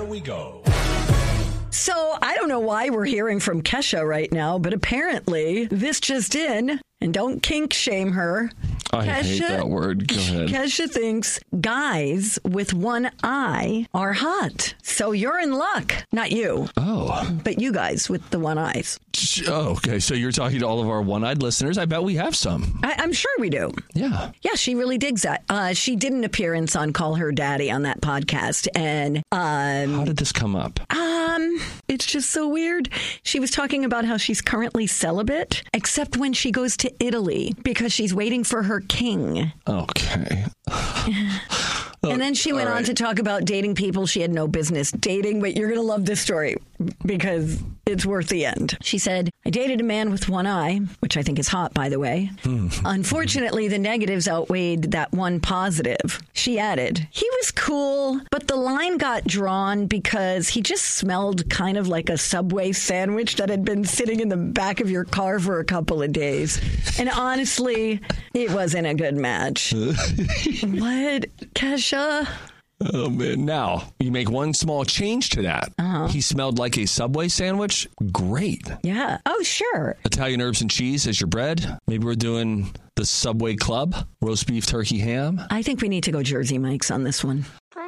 we go. So I don't know why we're hearing from Kesha right now, but apparently this just in, and don't kink shame her. I hate that word. Go ahead. Kesha thinks guys with one eye are hot. So you're in luck. Not you. Oh. But you guys with the one eyes. Oh, okay. So you're talking to all of our one-eyed listeners. I bet we have some. I'm sure we do. Yeah. Yeah, she really digs that. She did an appearance on Call Her Daddy on that podcast. And how did this come up? It's just so weird. She was talking about how she's currently celibate, except when she goes to Italy because she's waiting for her king. Okay. And then she went on to talk about dating people she had no business dating. But you're going to love this story because it's worth the end. She said, I dated a man with one eye, which I think is hot, by the way. Unfortunately, the negatives outweighed that one positive. She added, he was cool, but the line got drawn because he just smelled kind of like a Subway sandwich that had been sitting in the back of your car for a couple of days. And honestly, it wasn't a good match. What, Kesha? Oh, man. Now, you make one small change to that. He smelled like a Subway sandwich. Great. Yeah. Oh, sure. Italian herbs and cheese as your bread. Maybe we're doing the Subway Club, roast beef, turkey, ham. I think we need to go Jersey Mike's on this one.